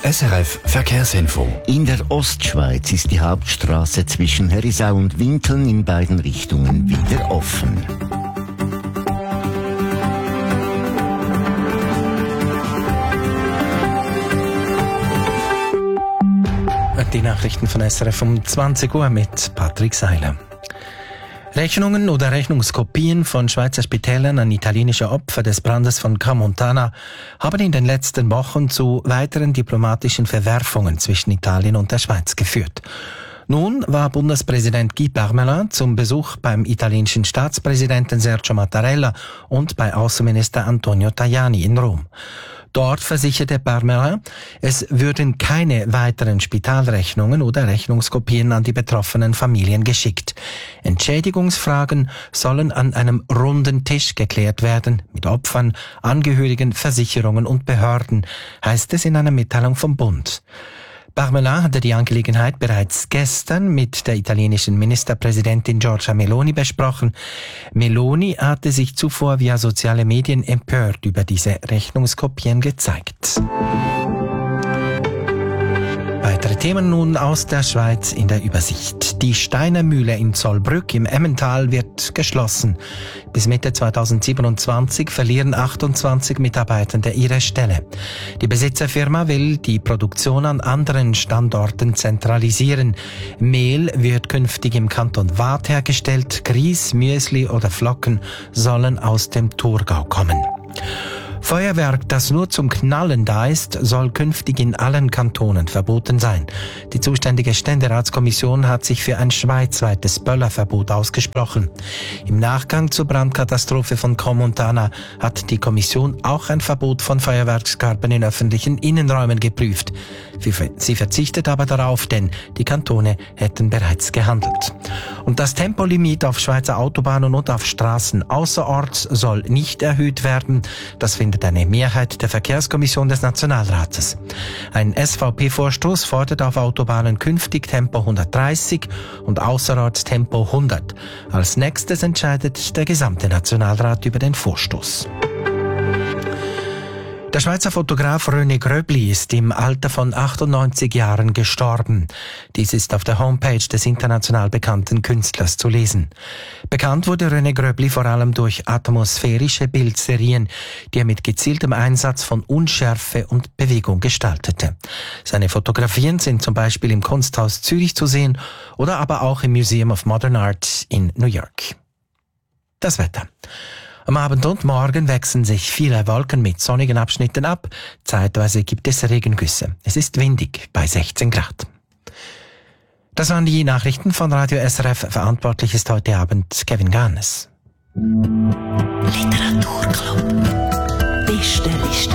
SRF Verkehrsinfo. In der Ostschweiz ist die Hauptstrasse zwischen Herisau und Winteln in beiden Richtungen wieder offen. Die Nachrichten von SRF um 20 Uhr mit Patrick Seiler. Rechnungen oder Rechnungskopien von Schweizer Spitälern an italienische Opfer des Brandes von Crans-Montana haben in den letzten Wochen zu weiteren diplomatischen Verwerfungen zwischen Italien und der Schweiz geführt. Nun war Bundespräsident Guy Parmelin zum Besuch beim italienischen Staatspräsidenten Sergio Mattarella und bei Außenminister Antonio Tajani in Rom. Dort versicherte Parmelin, es würden keine weiteren Spitalrechnungen oder Rechnungskopien an die betroffenen Familien geschickt. Entschädigungsfragen sollen an einem runden Tisch geklärt werden, mit Opfern, Angehörigen, Versicherungen und Behörden, heißt es in einer Mitteilung vom Bund. Parmelin hatte die Angelegenheit bereits gestern mit der italienischen Ministerpräsidentin Giorgia Meloni besprochen. Meloni hatte sich zuvor via soziale Medien empört über diese Rechnungskopien gezeigt. Weitere Themen nun aus der Schweiz in der Übersicht. Die Steiner Mühle in Zollbrück im Emmental wird geschlossen. Bis Mitte 2027 verlieren 28 Mitarbeitende ihre Stelle. Die Besitzerfirma will die Produktion an anderen Standorten zentralisieren. Mehl wird künftig im Kanton Waadt hergestellt. Grieß, Müsli oder Flocken sollen aus dem Thurgau kommen. Feuerwerk, das nur zum Knallen da ist, soll künftig in allen Kantonen verboten sein. Die zuständige Ständeratskommission hat sich für ein schweizweites Böllerverbot ausgesprochen. Im Nachgang zur Brandkatastrophe von Crans-Montana hat die Kommission auch ein Verbot von Feuerwerkskörpern in öffentlichen Innenräumen geprüft. Sie verzichtet aber darauf, denn die Kantone hätten bereits gehandelt. Und das Tempolimit auf Schweizer Autobahnen und auf Straßen außerorts soll nicht erhöht werden. Das findet eine Mehrheit der Verkehrskommission des Nationalrates. Ein SVP-Vorstoß fordert auf Autobahnen künftig Tempo 130 und außerorts Tempo 100. Als nächstes entscheidet der gesamte Nationalrat über den Vorstoß. Der Schweizer Fotograf René Gröbli ist im Alter von 98 Jahren gestorben. Dies ist auf der Homepage des international bekannten Künstlers zu lesen. Bekannt wurde René Gröbli vor allem durch atmosphärische Bildserien, die er mit gezieltem Einsatz von Unschärfe und Bewegung gestaltete. Seine Fotografien sind zum Beispiel im Kunsthaus Zürich zu sehen oder aber auch im Museum of Modern Art in New York. Das Wetter. Am Abend und Morgen wechseln sich viele Wolken mit sonnigen Abschnitten ab. Zeitweise gibt es Regengüsse. Es ist windig bei 16 Grad. Das waren die Nachrichten von Radio SRF. Verantwortlich ist heute Abend Kevin Garnes. Literaturclub. Bestenliste.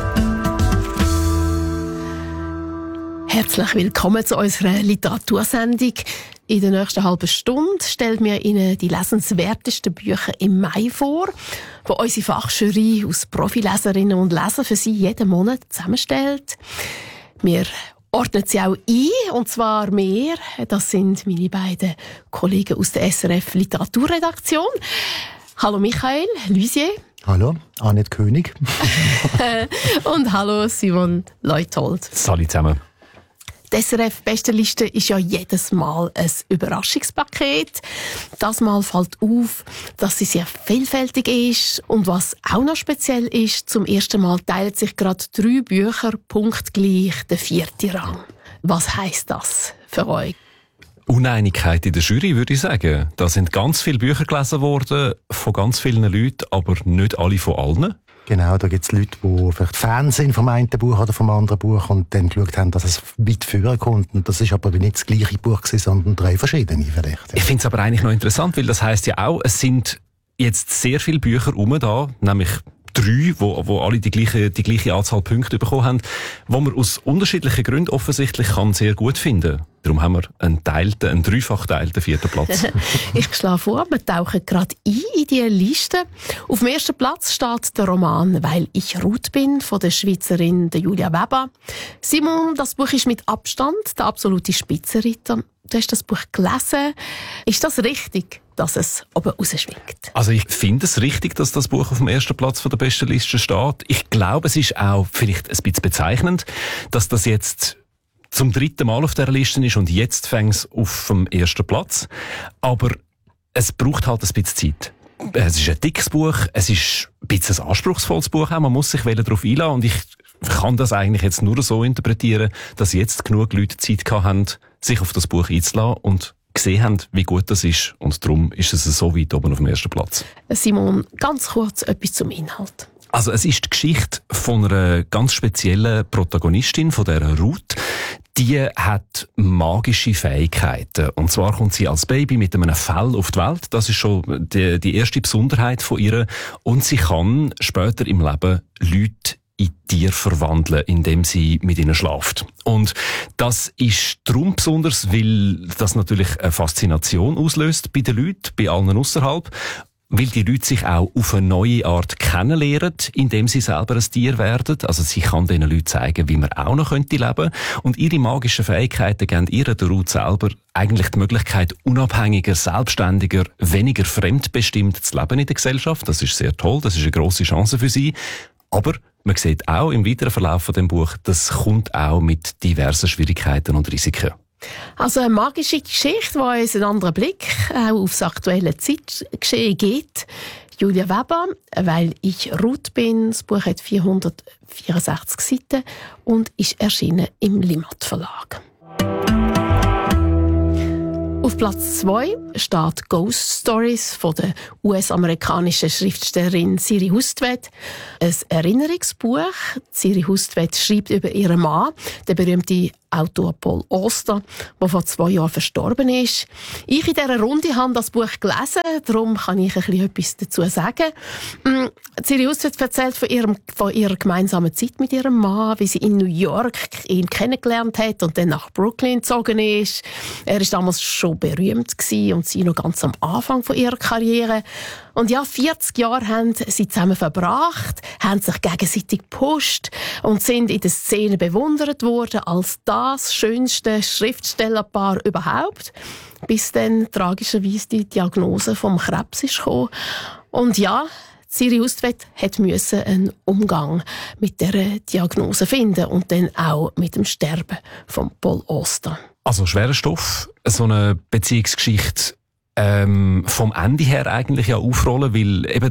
Herzlich willkommen zu unserer Literatursendung. In der nächsten halben Stunde stellen wir Ihnen die lesenswertesten Bücher im Mai vor, die unsere Fachjury aus Profileserinnen und Lesern für Sie jeden Monat zusammenstellt. Wir ordnen sie auch ein, und zwar mehr. Das sind meine beiden Kollegen aus der SRF Literaturredaktion. Hallo Michael Luisier. Hallo, Annette König. Und hallo Simon Leuthold. Salut zusammen. Die SRF-Bestenliste ist ja jedes Mal ein Überraschungspaket. Das Mal fällt auf, dass sie sehr vielfältig ist. Und was auch noch speziell ist, zum ersten Mal teilen sich gerade 3 Bücher punktgleich den 4. Rang. Was heisst das für euch? Uneinigkeit in der Jury, würde ich sagen. Da sind ganz viele Bücher gelesen worden, von ganz vielen Leuten, aber nicht alle von allen. Genau, da gibt es Leute, die vielleicht Fans sind vom einen Buch oder vom anderen Buch und dann geschaut haben, dass es weit vorkommt. Und das ist aber nicht das gleiche Buch gewesen, sondern 3 verschiedene vielleicht. Ja. Ich finde es aber eigentlich noch interessant, weil das heisst ja auch, es sind jetzt sehr viele Bücher da, nämlich 3, wo alle die gleiche Anzahl Punkte bekommen haben, wo man aus unterschiedlichen Gründen offensichtlich kann sehr gut finden. Darum haben wir einen dreifach geteilten 4. Platz. Ich schlage vor, wir tauchen gerade ein in diese Liste. Auf dem 1. Platz steht der Roman «Weil ich Ruth bin» von der Schweizerin Julia Weber. Simon, das Buch ist mit Abstand der absolute Spitzenreiter. Du hast das Buch gelesen. Ist das richtig? dass es oben rausschwingt. Also ich finde es richtig, dass das Buch auf dem ersten Platz von der besten Liste steht. Ich glaube, es ist auch vielleicht ein bisschen bezeichnend, dass das jetzt zum 3. Mal auf dieser Liste ist und jetzt fängt es auf dem ersten Platz. Aber es braucht halt ein bisschen Zeit. Es ist ein dickes Buch, es ist ein bisschen ein anspruchsvolles Buch auch, man muss sich darauf einlassen und ich kann das eigentlich jetzt nur so interpretieren, dass jetzt genug Leute Zeit gehabt haben, sich auf das Buch einzulassen und gesehen haben, wie gut das ist und darum ist es so weit oben auf dem ersten Platz. Simon, ganz kurz etwas zum Inhalt. Also es ist die Geschichte von einer ganz speziellen Protagonistin, von der Ruth. Die hat magische Fähigkeiten. Und zwar kommt sie als Baby mit einem Fell auf die Welt. Das ist schon die erste Besonderheit von ihr. Und sie kann später im Leben Leute in Tiere verwandeln, indem sie mit ihnen schlaft. Und das ist darum besonders, weil das natürlich eine Faszination auslöst bei den Leuten, bei allen ausserhalb. Weil die Leute sich auch auf eine neue Art kennenlernen, indem sie selber ein Tier werden. Also sie kann diesen Leuten zeigen, wie man auch noch leben könnte. Und ihre magischen Fähigkeiten geben ihr, der Ruth selber, eigentlich die Möglichkeit, unabhängiger, selbstständiger, weniger fremdbestimmt zu leben in der Gesellschaft. Das ist sehr toll, das ist eine grosse Chance für sie. Aber man sieht auch im weiteren Verlauf von dem Buch, das kommt auch mit diversen Schwierigkeiten und Risiken. Also eine magische Geschichte, die uns einen anderen Blick auch aufs aktuelle Zeitgeschehen gibt. Julia Weber, «Weil ich Ruth bin». Das Buch hat 464 Seiten und ist erschienen im Limmat Verlag. Auf Platz 2 steht «Ghost Stories» von der US-amerikanischen Schriftstellerin Siri Hustvedt. Ein Erinnerungsbuch. Siri Hustvedt schreibt über ihren Mann, den berühmten Autor Paul Auster, der vor 2 Jahren verstorben ist. Ich in dieser Runde habe das Buch gelesen, darum kann ich etwas dazu sagen. Siri Hustvedt erzählt von ihrer gemeinsamen Zeit mit ihrem Mann, wie sie in New York ihn kennengelernt hat und dann nach Brooklyn gezogen ist. Er war damals schon berühmt gewesen und sie noch ganz am Anfang von ihrer Karriere. Und ja, 40 Jahre haben sie zusammen verbracht, haben sich gegenseitig gepusht und sind in der Szene bewundert worden als das schönste Schriftstellerpaar überhaupt, bis dann tragischerweise die Diagnose vom Krebs ist gekommen. Und ja, Siri Hustvedt musste einen Umgang mit dieser Diagnose finden und dann auch mit dem Sterben von Paul Auster. Also schwerer Stoff, so eine Beziehungsgeschichte vom Ende her eigentlich ja aufrollen, weil eben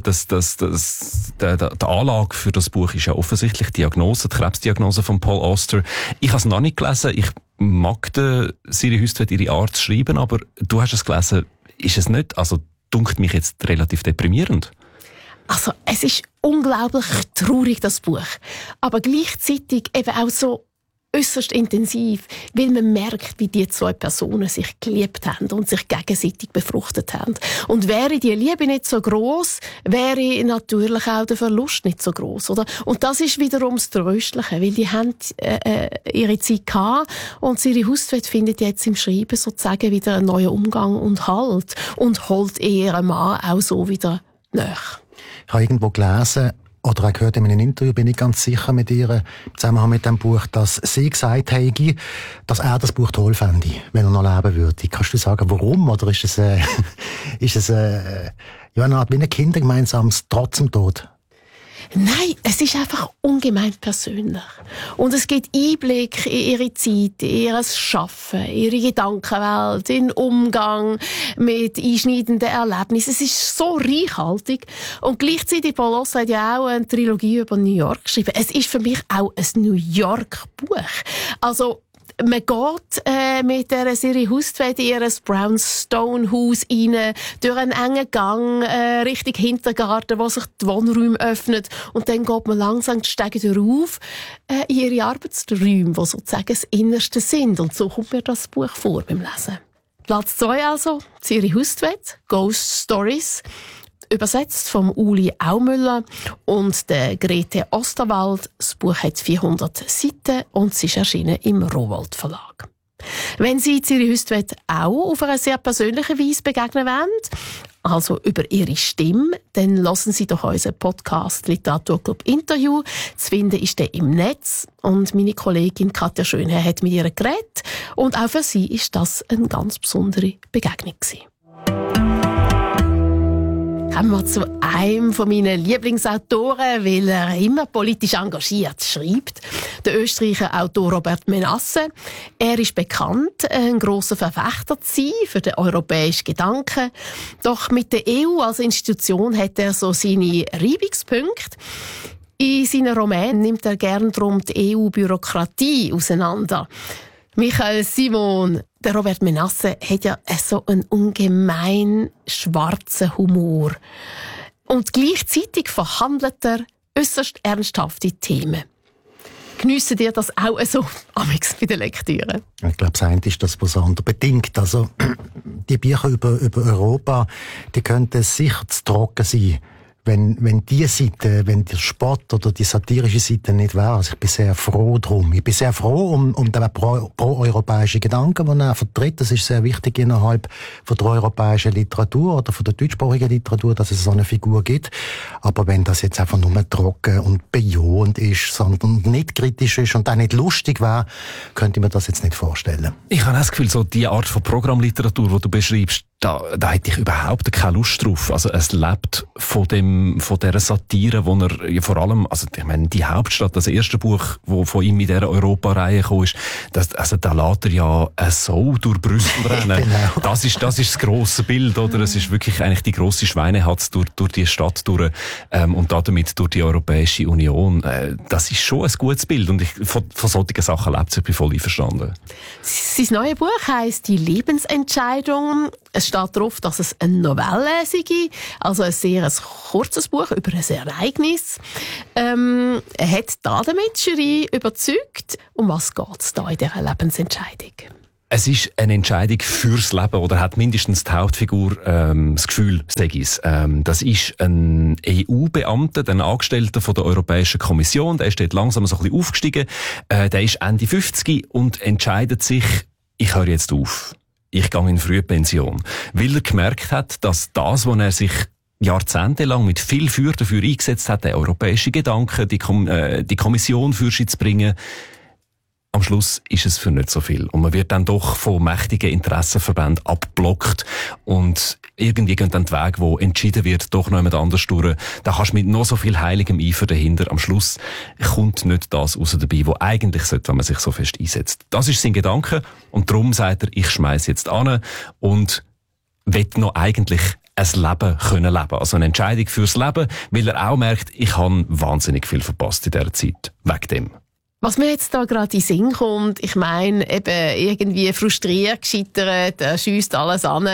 die Anlage für das Buch ist ja offensichtlich die Krebsdiagnose von Paul Auster. Ich habe es noch nicht gelesen, ich mag Siri Hustvedt ihre Art zu schreiben, aber du hast es gelesen, ist es nicht, also dunkt mich jetzt relativ deprimierend. Also es ist unglaublich traurig, das Buch, aber gleichzeitig eben auch so äußerst intensiv, weil man merkt, wie die 2 Personen sich geliebt haben und sich gegenseitig befruchtet haben. Und wäre die Liebe nicht so gross, wäre natürlich auch der Verlust nicht so gross, oder? Und das ist wiederum das Tröstliche, weil die haben ihre Zeit gehabt und Siri Hustvedt findet jetzt im Schreiben sozusagen wieder einen neuen Umgang und Halt und holt ihren Mann auch so wieder nach. Ich habe irgendwo gelesen, oder auch gehört in einem Interview, bin ich ganz sicher mit ihr, im Zusammenhang mit dem Buch, dass sie gesagt hätte, dass er das Buch toll fände, wenn er noch leben würde. Kannst du sagen, warum? Oder ist es eine Art wie ein Kindergemeinsames trotz dem Tod? Nein, es ist einfach ungemein persönlich. Und es gibt Einblick in ihre Zeit, in ihr Schaffen, ihre Gedankenwelt, in den Umgang mit einschneidenden Erlebnissen. Es ist so reichhaltig. Und gleichzeitig, Paul Auster hat ja auch eine Trilogie über New York geschrieben. Es ist für mich auch ein New York-Buch. Also, man geht mit der Siri Hustvedt in ihr Brownstone-Haus rein, durch einen engen Gang, Richtung Hintergarten, wo sich die Wohnräume öffnet. Und dann geht man langsam die Stege rauf in ihre Arbeitsräume, die sozusagen das Innerste sind. Und so kommt mir das Buch vor beim Lesen. Platz 2 also, Siri Hustvedt, «Ghost Stories». Übersetzt vom Uli Aumüller und der Grete Osterwald. Das Buch hat 400 Seiten und es ist erschienen im Rowohlt Verlag. Wenn Sie Siri Hustvedt auch auf eine sehr persönliche Weise begegnen wollen, also über ihre Stimme, dann lassen Sie doch unseren Podcast Literaturclub Interview. Zu finden ist der im Netz und meine Kollegin Katja Schönherr hat mit ihr geredet und auch für sie ist das eine ganz besondere Begegnung gewesen. kommen wir zu einem von meinen Lieblingsautoren, weil er immer politisch engagiert schreibt. Der österreichische Autor Robert Menasse. Er ist bekannt, ein grosser Verfechter zu sein für den europäischen Gedanken. Doch mit der EU als Institution hat er so seine Reibungspunkte. In seinen Romanen nimmt er gern darum die EU-Bürokratie auseinander. Michael Simon, der Robert Menasse hat ja so einen ungemein schwarzen Humor. Und gleichzeitig verhandelt er äußerst ernsthafte Themen. Geniessen dir das auch so amigs bei der Lektüre? Ich glaube, das eine ist das, was andere bedingt. Also, die Bücher über Europa, die könnten sicher zu trocken sein, wenn die Seite, wenn der Spott oder die satirische Seite nicht wäre. Also ich bin sehr froh drum. Ich bin sehr froh um den pro-europäischen Gedanken, den er vertritt. Das ist sehr wichtig innerhalb von der europäischen Literatur oder von der deutschsprachigen Literatur, dass es so eine Figur gibt. Aber wenn das jetzt einfach nur trocken und bejahend ist, sondern nicht kritisch ist und auch nicht lustig wäre, könnte ich mir das jetzt nicht vorstellen. Ich habe das Gefühl, so die Art von Programmliteratur, die du beschreibst, da hätte ich überhaupt keine Lust drauf. Also es lebt von dieser Satire, wo er ja vor allem, also ich meine, die Hauptstadt, das erste Buch, wo von ihm in dieser Europareihe gekommen ist, da lässt er ja so durch Brüssel rennen. Genau. Das ist das grosse Bild, oder? Es ist wirklich eigentlich die grosse Schweinehatz durch die Stadt durch, und damit durch die Europäische Union. Das ist schon ein gutes Bild und von solchen Sachen lebt es. Ich bin voll einverstanden. Sein neues Buch heisst «Die Lebensentscheidung». Es steht darauf, dass es eine Novelle sei, also ein sehr kurzes Buch über ein Ereignis. Hat damit die Jury überzeugt? Um was geht es da in dieser Lebensentscheidung? Es ist eine Entscheidung fürs Leben, oder hat mindestens die Hauptfigur das Gefühl, sage ich. Das ist ein EU-Beamter, ein Angestellter von der Europäischen Kommission. Der ist dort langsam so ein bisschen aufgestiegen. Der ist Ende 50 und entscheidet sich, ich höre jetzt auf. Ich gehe in Frühpension. Weil er gemerkt hat, dass das, was er sich jahrzehntelang mit viel Feuer dafür eingesetzt hat, der europäische Gedanke, die Kommission für sich zu bringen, am Schluss ist es für nicht so viel. Und man wird dann doch von mächtigen Interessenverbänden abgeblockt. Und irgendwie gehen dann die Wege, wo entschieden wird, doch noch jemand anders durch. Da kannst du mit noch so viel heiligem Eifer dahinter. Am Schluss kommt nicht das raus dabei, was eigentlich sollte, wenn man sich so fest einsetzt. Das ist sein Gedanke. Und darum sagt er, ich schmeiß jetzt an und will noch eigentlich ein Leben können leben. Also eine Entscheidung fürs Leben, weil er auch merkt, ich habe wahnsinnig viel verpasst in dieser Zeit. Wegen dem. Was mir jetzt da gerade in den Sinn kommt, ich meine, eben irgendwie frustriert, gescheitert, schiesst alles an.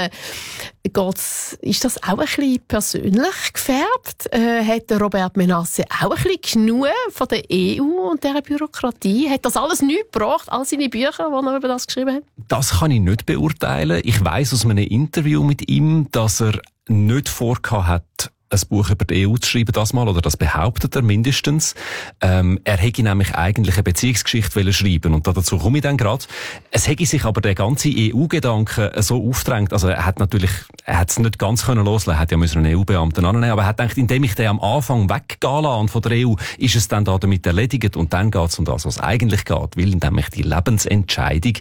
Ist das auch ein bisschen persönlich gefärbt? Hat der Robert Menasse auch ein bisschen genug von der EU und dieser Bürokratie? Hat das alles nichts gebracht, all seine Bücher, die er über das geschrieben hat? Das kann ich nicht beurteilen. Ich weiss aus einem Interview mit ihm, dass er nicht vorgehabt hat, ein Buch über die EU zu schreiben, das mal, oder das behauptet er mindestens. Er hätte nämlich eigentlich eine Beziehungsgeschichte schreiben und dazu komme ich dann gerade. Es hätte sich aber der ganze EU-Gedanke so aufgedrängt, also er hat es nicht ganz können loslassen, er hätte ja müssen einen EU-Beamten annehmen, aber er hat gedacht, indem ich den am Anfang weggehen lasse von der EU, ist es dann da damit erledigt und dann geht es um das, was eigentlich geht, weil nämlich die Lebensentscheidung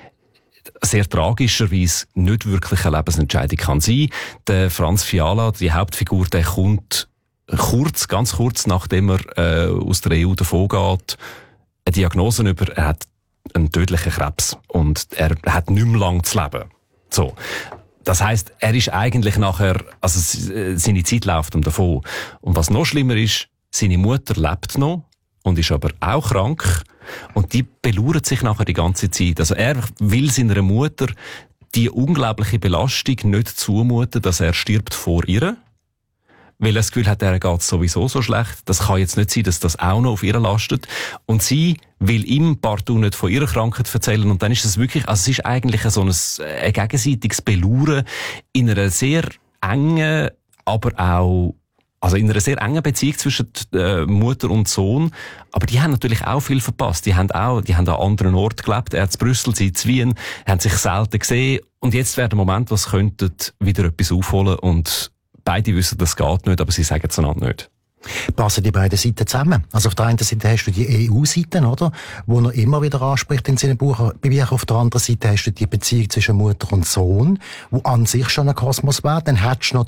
sehr tragischerweise nicht wirklich eine Lebensentscheidung kann sein. Der Franz Fiala, die Hauptfigur, der kommt ganz kurz nachdem er aus der EU davongeht, eine Diagnose über, er hat einen tödlichen Krebs und er hat nicht mehr lang zu leben. So. Das heisst, er ist eigentlich nachher, also seine Zeit läuft ihm davon. Und was noch schlimmer ist, seine Mutter lebt noch und ist aber auch krank. Und die belauert sich nachher die ganze Zeit. Also er will seiner Mutter die unglaubliche Belastung nicht zumuten, dass er stirbt vor ihr. Weil er das Gefühl hat, er geht sowieso so schlecht. Das kann jetzt nicht sein, dass das auch noch auf ihr lastet. Und sie will ihm partout nicht von ihrer Krankheit erzählen. Und dann ist es wirklich, also es ist eigentlich so ein gegenseitiges Belauern in einer sehr engen, aber auch also in einer sehr engen Beziehung zwischen Mutter und Sohn. Aber die haben natürlich auch viel verpasst. Die haben an anderen Orten gelebt. Er hat in Brüssel, sie in Wien, haben sich selten gesehen. Und jetzt wäre der Moment, was könnten wieder etwas aufholen. Und beide wissen, das geht nicht, aber sie sagen es einander nicht. Passen die beiden Seiten zusammen? Also auf der einen Seite hast du die EU-Seite, oder? Wo er immer wieder anspricht in seinen Büchern. Auf der anderen Seite hast du die Beziehung zwischen Mutter und Sohn, wo an sich schon ein Kosmos wäre. Dann hättest du noch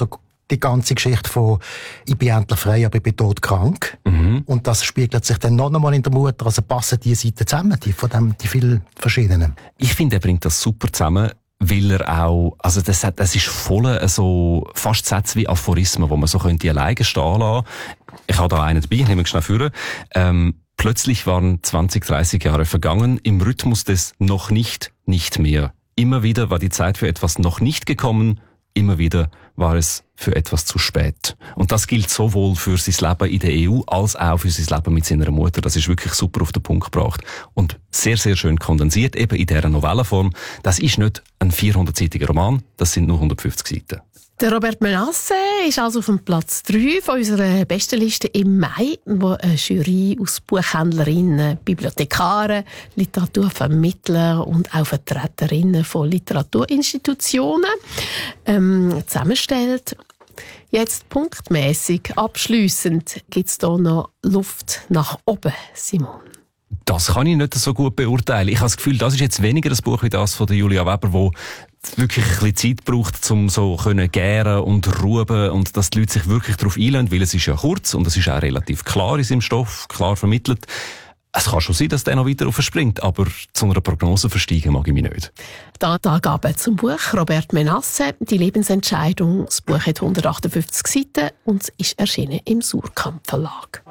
die ganze Geschichte von «Ich bin endlich frei, aber ich bin todkrank». Und das spiegelt sich dann noch einmal in der Mutter. Also passen die Seiten zusammen, die vielen verschiedenen. Ich finde, er bringt das super zusammen, weil er auch, also das ist voll so fast Sätze wie Aphorismen, wo man so könnte alleine stehen lassen. Ich habe da einen dabei, ich nehme schnell vor. Plötzlich waren 20, 30 Jahre vergangen, im Rhythmus des noch nicht mehr. Immer wieder war die Zeit für etwas noch nicht gekommen, immer wieder war es für etwas zu spät. Und das gilt sowohl für sein Leben in der EU als auch für sein Leben mit seiner Mutter. Das ist wirklich super auf den Punkt gebracht und sehr, sehr schön kondensiert, eben in dieser Novellenform. Das ist nicht ein 400-seitiger Roman, das sind nur 150 Seiten. Der Robert Menasse ist also auf dem Platz 3 von unserer besten Liste im Mai, wo eine Jury aus Buchhändlerinnen, Bibliothekaren, Literaturvermittler und auch Vertreterinnen von Literaturinstitutionen zusammenstellt. Jetzt punktmäßig, abschliessend, gibt es da noch Luft nach oben, Simon? Das kann ich nicht so gut beurteilen. Ich habe das Gefühl, das ist jetzt weniger ein Buch wie das von der Julia Weber, wo wirklich ein bisschen Zeit braucht, um so gären und ruben und dass die Leute sich wirklich darauf einlassen, weil es ist ja kurz und es ist auch relativ klar in seinem Stoff, klar vermittelt. Es kann schon sein, dass der noch weiter aufspringt, aber zu einer Prognose versteigen mag ich mich nicht. Da Angaben zum Buch Robert Menasse, die Lebensentscheidung. Das Buch hat 158 Seiten und ist erschienen im Surkamp Verlag.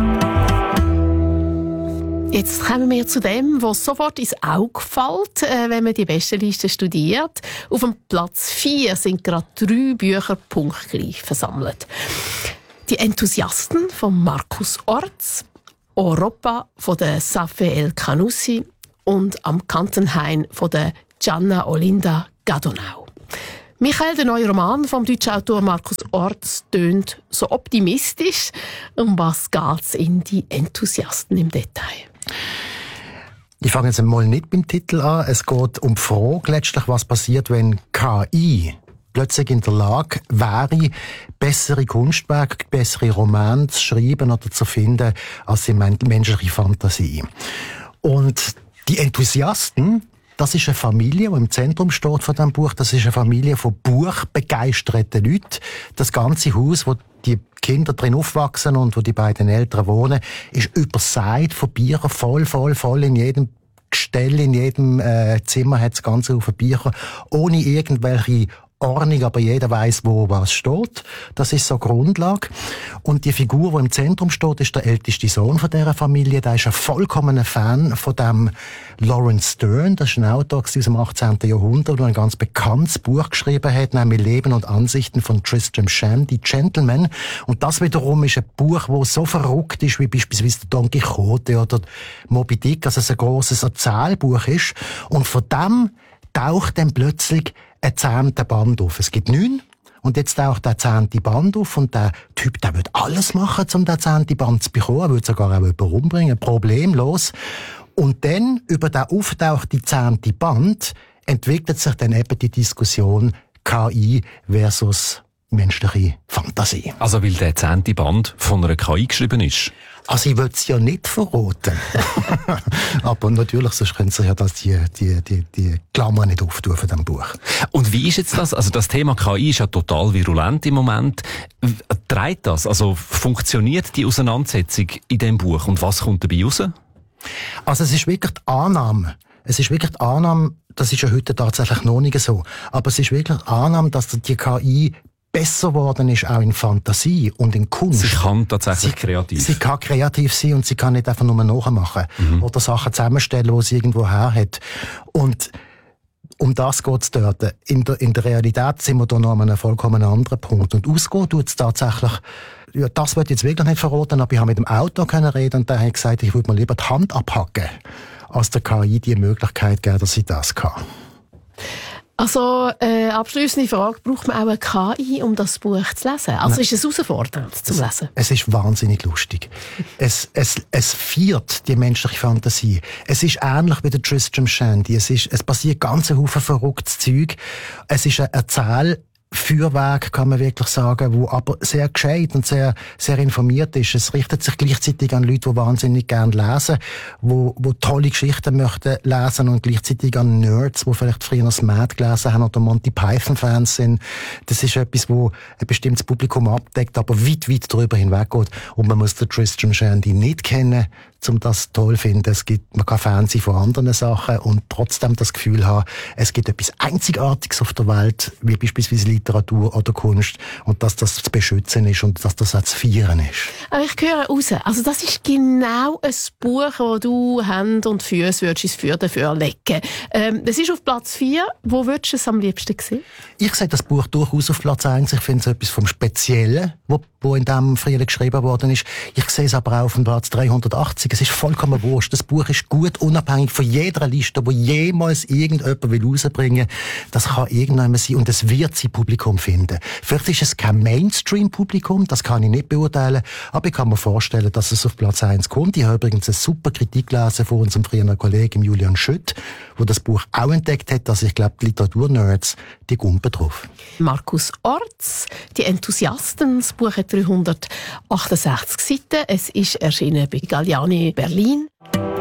Jetzt kommen wir zu dem, was sofort ins Auge fällt, wenn man die Bestenliste studiert. Auf dem Platz 4 sind gerade 3 Bücher punktgleich versammelt. Die Enthusiasten von Markus Orts, Europa von der Safé El-Kanoussi und Am Kantenhain von der Gianna Olinda Gadonau. Michael, der neue Roman vom deutschen Autor Markus Orts, tönt so optimistisch. Um was geht's in die Enthusiasten im Detail? Ich fange jetzt einmal nicht beim Titel an. Es geht um die Frage letztlich, was passiert, wenn KI plötzlich in der Lage wäre, bessere Kunstwerke, bessere Romane zu schreiben oder zu finden, als die menschliche Fantasie. Und die Enthusiasten, das ist eine Familie, die im Zentrum steht von diesem Buch. Das ist eine Familie von buchbegeisterten Leuten. Das ganze Haus, wo die Kinder drin aufwachsen und wo die beiden Eltern wohnen, ist übersät von Büchern, voll in jedem Gestell, in jedem Zimmer hat das ganze Haufen Bücher, ohne irgendwelche Ordnung, aber jeder weiß, wo was steht. Das ist so die Grundlage. Und die Figur, die im Zentrum steht, ist der älteste Sohn von dieser Familie. Der ist ein vollkommener Fan von dem Lawrence Stern. Das ist ein Autor aus dem 18. Jahrhundert, der ein ganz bekanntes Buch geschrieben hat, nämlich Leben und Ansichten von Tristram Shandy, Gentleman. Und das wiederum ist ein Buch, das so verrückt ist, wie beispielsweise der Don Quixote oder Moby Dick, also es ein grosses Erzählbuch ist. Und von dem taucht dann plötzlich ein 10. Band auf. Es gibt 9. Und jetzt taucht der 10. Band auf und der Typ, der wird alles machen, um den 10. Band zu bekommen. Er will sogar auch jemanden umbringen, problemlos. Und dann, über den auftauchten 10. Band, entwickelt sich dann eben die Diskussion KI versus menschliche Fantasie. Also weil der 10. Band von einer KI geschrieben ist? Also ich will es ja nicht verraten. Aber natürlich, sonst können Sie ja die Klammer nicht auftun von diesem Buch. Und wie ist jetzt das? Also das Thema KI ist ja total virulent im Moment. Treibt das? Also funktioniert die Auseinandersetzung in diesem Buch? Und was kommt dabei raus? Also es ist wirklich die Annahme. Es ist wirklich die Annahme, das ist ja heute tatsächlich noch nicht so, aber es ist wirklich die Annahme, dass die KI besser geworden ist, auch in Fantasie und in Kunst. Sie kann tatsächlich kreativ. Sie kann kreativ sein und sie kann nicht einfach nur nachmachen. Oder Sachen zusammenstellen, die sie irgendwo her hat. Und um das geht es dort. In der Realität sind wir da noch an einem vollkommen anderen Punkt. Und ausgehen tut es tatsächlich, ja, das wird jetzt wirklich nicht verraten, aber ich habe mit dem Autor reden und der hat gesagt, ich würde mir lieber die Hand abhacken, als der KI die Möglichkeit geben, dass sie das kann. Also, abschliessende Frage, braucht man auch eine KI, um das Buch zu lesen? Also Nein. Ist es herausfordernd zum Lesen? Es ist wahnsinnig lustig. Es feiert die menschliche Fantasie. Es ist ähnlich wie der Tristram Shandy. Es passiert ganz ein Haufen verrücktes Zeug. Es ist eine Feuerwerk, kann man wirklich sagen, wo aber sehr gescheit und sehr, sehr informiert ist. Es richtet sich gleichzeitig an Leute, die wahnsinnig gerne lesen, wo tolle Geschichten möchten lesen und gleichzeitig an Nerds, die vielleicht früher das Mad gelesen haben oder Monty Python-Fans sind. Das ist etwas, wo ein bestimmtes Publikum abdeckt, aber weit, weit darüber hinweggeht. Und man muss den Tristram Shandy nicht kennen, um das toll zu finden. Man kann Fan sein von anderen Sachen und trotzdem das Gefühl haben, es gibt etwas Einzigartiges auf der Welt, wie beispielsweise Literatur oder Kunst, und dass das zu beschützen ist und dass das auch zu feiern ist. Aber ich höre raus, also das ist genau ein Buch, das du Hand und Füße ins Feuer dafür legen. Das ist auf Platz 4. Wo würdest du es am liebsten sehen? Ich sehe das Buch durchaus auf Platz 1. Ich finde es etwas vom Speziellen, wo in diesem Frühling geschrieben worden ist. Ich sehe es aber auch auf dem Platz 380. Es ist vollkommen wurscht. Das Buch ist gut, unabhängig von jeder Liste, die jemals irgendjemand rausbringen will. Das kann irgendjemand sein und es wird sein Publikum finden. Vielleicht ist es kein Mainstream-Publikum, das kann ich nicht beurteilen, aber ich kann mir vorstellen, dass es auf Platz 1 kommt. Ich habe übrigens eine super Kritik gelesen von unserem früheren Kollegen Julian Schütt, der das Buch auch entdeckt hat, dass ich glaube, die Literaturnerds, die gumpen drauf. Markus Orts, «Die Enthusiasten», das Buch hat 368 Seiten. Es ist erschienen bei Galliani Berlin.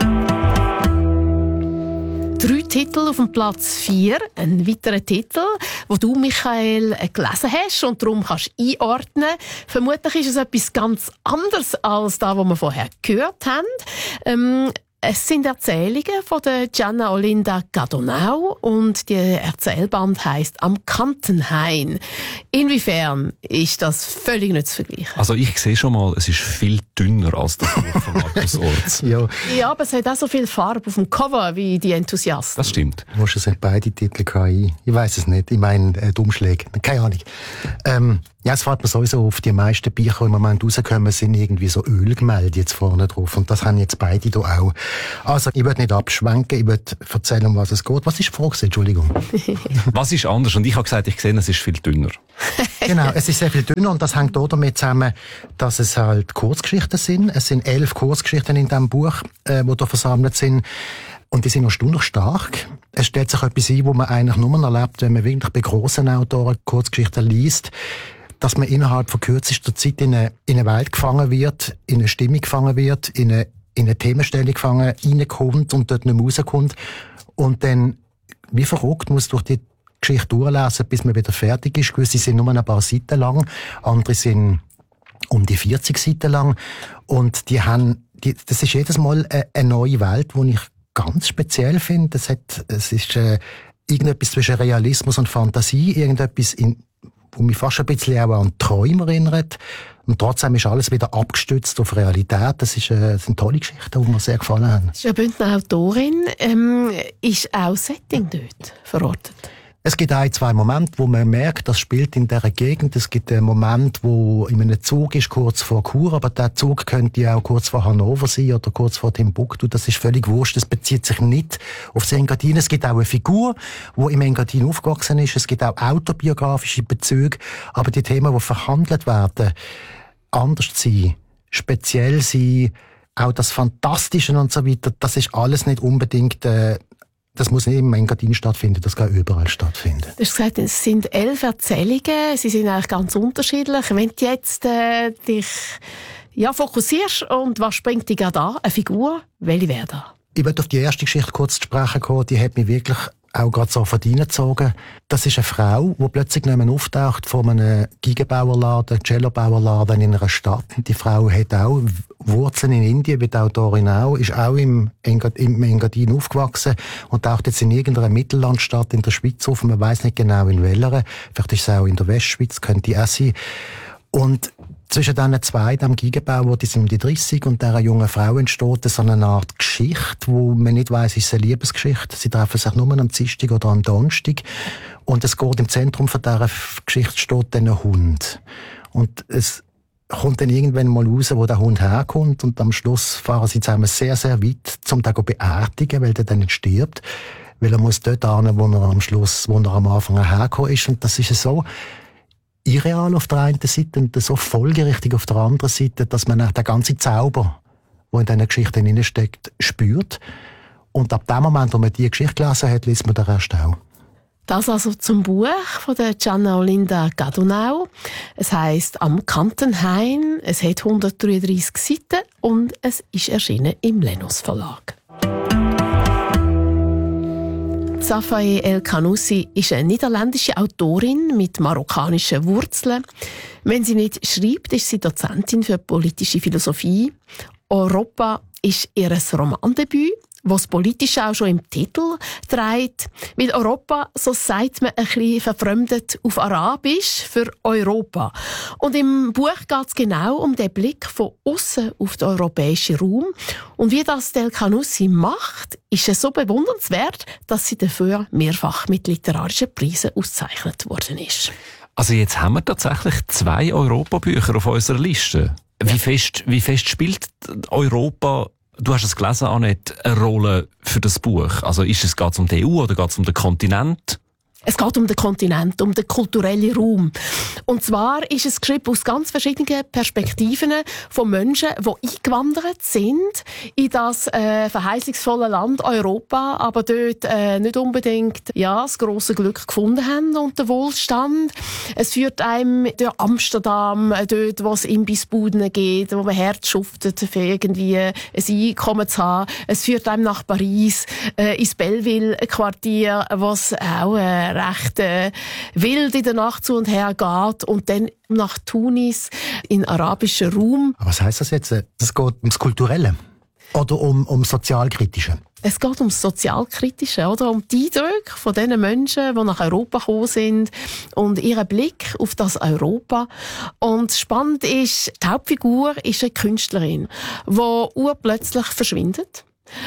3 Titel auf dem Platz 4. Ein weiterer Titel, wo du, Michael, gelesen hast und darum kannst einordnen. Vermutlich ist es etwas ganz anderes als das, was wir vorher gehört haben. Es sind Erzählungen von der Gianna Olinda Gadonau und der Erzählband heisst «Am Kantenhain». Inwiefern ist das völlig nicht zu vergleichen? Also ich sehe schon mal, es ist viel dünner als das Buch von Markus Orts. Ja, aber es hat auch so viel Farbe auf dem Cover wie «Die Enthusiasten». Das stimmt. Es sind beide Titel KI. Ich weiss es nicht. Ich meine, die Umschläge. Keine Ahnung. Ja, es fällt mir sowieso auf, die meisten Bücher, die im Moment rauskommen, sind irgendwie so Ölgemälde jetzt vorne drauf. Und das haben jetzt beide hier auch. Also, ich will nicht abschwenken, ich will erzählen, um was es geht. Was ist die Frage? Entschuldigung. Was ist anders? Und ich habe gesagt, ich sehe, es ist viel dünner. Genau, es ist sehr viel dünner und das hängt auch damit zusammen, dass es halt Kurzgeschichten sind. Es sind 11 Kurzgeschichten in diesem Buch, die da versammelt sind. Und die sind noch stark. Es stellt sich etwas ein, wo man eigentlich nur erlebt, wenn man wirklich bei grossen Autoren Kurzgeschichten liest, dass man innerhalb von kürzester Zeit in eine Welt gefangen wird, in eine Stimmung gefangen wird, in eine Themenstellung gefangen, reinkommt und dort nicht mehr rauskommt. Und dann, wie verrückt, muss durch die Geschichte durchlesen, bis man wieder fertig ist. Gewisse sind nur ein paar Seiten lang, andere sind um die 40 Seiten lang. Und das ist jedes Mal eine neue Welt, die ich ganz speziell finde. Es ist irgendetwas zwischen Realismus und Fantasie, irgendetwas wo mich fast ein bisschen auch an Träume erinnert. Und trotzdem ist alles wieder abgestützt auf Realität. Das sind tolle Geschichten, die mir sehr gefallen haben. Das ist eine Bündner Autorin. Ist auch Setting dort verortet? Es gibt 1-2 Momente, wo man merkt, das spielt in dieser Gegend. Es gibt einen Moment, wo in einem Zug ist, kurz vor Chur, aber der Zug könnte ja auch kurz vor Hannover sein oder kurz vor Timbuktu. Das ist völlig wurscht. Das bezieht sich nicht auf das Engadin. Es gibt auch eine Figur, die im Engadin aufgewachsen ist. Es gibt auch autobiografische Bezüge. Aber die Themen, die verhandelt werden, anders sein, speziell sein, auch das Fantastische und so weiter, das ist alles nicht unbedingt das muss nicht im Engadin stattfinden, das kann überall stattfinden. Du hast gesagt, es sind 11 Erzählungen, sie sind eigentlich ganz unterschiedlich. Wenn du jetzt dich fokussierst und was springt dir gerade an? Eine Figur, welche wäre da? Ich möchte auf die erste Geschichte kurz zu sprechen kommen, die hat mich wirklich auch gerade so verdient. Das ist eine Frau, die plötzlich nicht mehr auftaucht von einem Geigenbauerladen, Cellobauerladen in einer Stadt. Die Frau hat auch Wurzeln in Indien, wie die Autorin auch, ist auch im Engadin aufgewachsen und taucht jetzt in irgendeiner Mittellandstadt in der Schweiz auf. Man weiss nicht genau in welcher. Vielleicht ist es auch in der Westschweiz, könnte auch sein. Und zwischen diesen zwei, dem Geigenbauer, die sind um die 30 und dieser jungen Frau entsteht so eine Art Geschichte, wo man nicht weiss, ist es eine Liebesgeschichte. Sie treffen sich nur am Dienstag oder am Donnerstag. Und es geht im Zentrum von dieser Geschichte steht dann ein Hund. Und es kommt dann irgendwann mal raus, wo der Hund herkommt. Und am Schluss fahren sie zusammen sehr, sehr weit, um den zu beerdigen, weil der dann nicht stirbt. Weil er muss dort hin, wo er am Anfang hergekommen ist. Und das ist so irreal auf der einen Seite und so folgerichtig auf der anderen Seite, dass man den ganzen Zauber, der in diesen Geschichten hineinsteckt, spürt. Und ab dem Moment, wo man diese Geschichte gelesen hat, liest man den Rest auch. Das also zum Buch von der Gianna Olinda Gadunau. Es heisst «Am Kantenhain». Es hat 133 Seiten und es ist erschienen im Lenus Verlag. Safae El-Kanoussi ist eine niederländische Autorin mit marokkanischen Wurzeln. Wenn sie nicht schreibt, ist sie Dozentin für politische Philosophie. «Europa» ist ihr Romandebüt, was politisch auch schon im Titel trägt. Weil Europa, so sagt man ein bisschen verfremdet auf Arabisch für Europa. Und im Buch geht es genau um den Blick von außen auf den europäischen Raum. Und wie das El-Kanoussi macht, ist es so bewundernswert, dass sie dafür mehrfach mit literarischen Preisen ausgezeichnet worden ist. Also jetzt haben wir tatsächlich 2 Europabücher auf unserer Liste. Wie fest spielt Europa, du hast es gelesen, Annette, eine Rolle für das Buch? Also geht es um die EU oder geht es um den Kontinent? Es geht um den Kontinent, um den kulturellen Raum. Und zwar ist es geschrieben aus ganz verschiedenen Perspektiven von Menschen, die eingewandert sind in das verheißungsvolle Land Europa, aber dort nicht unbedingt das grosse Glück gefunden haben und den Wohlstand. Es führt einem durch Amsterdam, dort, wo es Imbissbuden geht, wo man Herz schuftet, für irgendwie ein Einkommen zu haben. Es führt einem nach Paris, ins Belleville-Quartier, was auch recht wild in der Nacht zu und her geht, und dann nach Tunis in arabischen Raum. Aber was heisst das jetzt? Es geht ums Kulturelle oder um Sozialkritische? Es geht ums Sozialkritische, oder? Um die Eindrücke von den Menschen, die nach Europa gekommen sind und ihren Blick auf das Europa. Und spannend ist, die Hauptfigur ist eine Künstlerin, die urplötzlich verschwindet.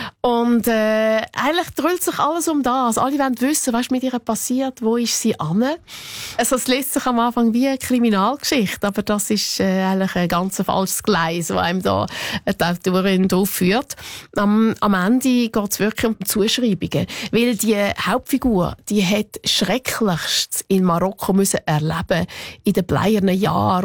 Und eigentlich dreht sich alles um das. Alle wollen wissen, was mit ihr passiert, wo ist sie an. Also es liest sich am Anfang wie eine Kriminalgeschichte, aber das ist eigentlich ein ganz falsches Gleis, das einem da die Autorin führt. Am Ende geht es wirklich um Zuschreibungen, weil die Hauptfigur, die hat Schrecklichstes in Marokko müssen erleben in den bleiernen Jahren.